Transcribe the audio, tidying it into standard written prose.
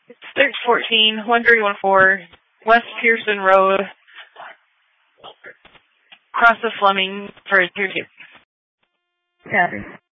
614, 1314, West Pearson Road, across the Fleming for a ticket. Copy.